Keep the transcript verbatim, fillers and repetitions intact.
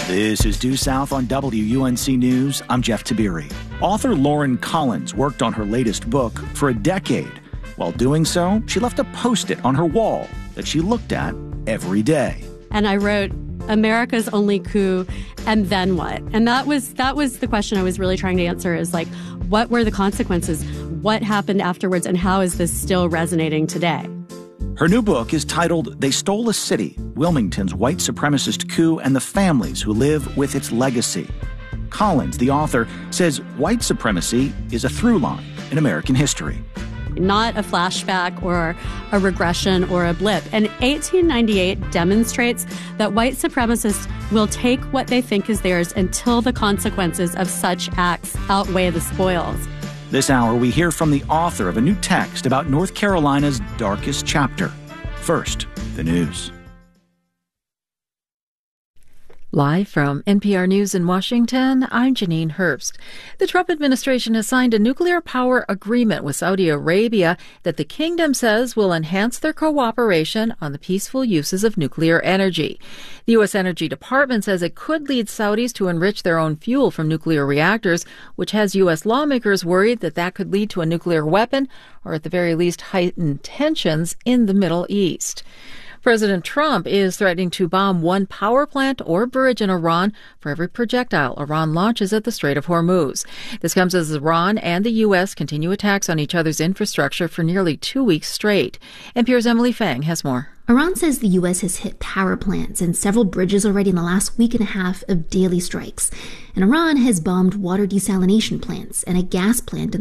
This is Due South on W U N C News. I'm Jeff Tabiri. Author Lauren Collins worked on her latest book for a decade. While doing so, she left a Post-it on her wall that she looked at every day. And I wrote, America's only coup, and then what? And that was that was the question I was really trying to answer, is like, what were the consequences? What happened afterwards, and how is this still resonating today? Her new book is titled They Stole a City, Wilmington's White Supremacist Coup and the Families Who Live with Its Legacy. Collins, the author, says white supremacy is a through line in American history. Not a flashback or a regression or a blip. And eighteen ninety-eight demonstrates that white supremacists will take what they think is theirs until the consequences of such acts outweigh the spoils. This hour, we hear from the author of a new text about North Carolina's darkest chapter. First, the news. Live from N P R News in Washington, I'm Janine Herbst. The Trump administration has signed a nuclear power agreement with Saudi Arabia that the kingdom says will enhance their cooperation on the peaceful uses of nuclear energy. The U S Energy Department says it could lead Saudis to enrich their own fuel from nuclear reactors, which has U S lawmakers worried that that could lead to a nuclear weapon, or at the very least heighten tensions in the Middle East. President Trump is threatening to bomb one power plant or bridge in Iran for every projectile Iran launches at the Strait of Hormuz. This comes as Iran and the U S continue attacks on each other's infrastructure for nearly two weeks straight. N P R's Emily Fang has more. Iran says the U S has hit power plants and several bridges already in the last week and a half of daily strikes. And Iran has bombed water desalination plants and a gas plant in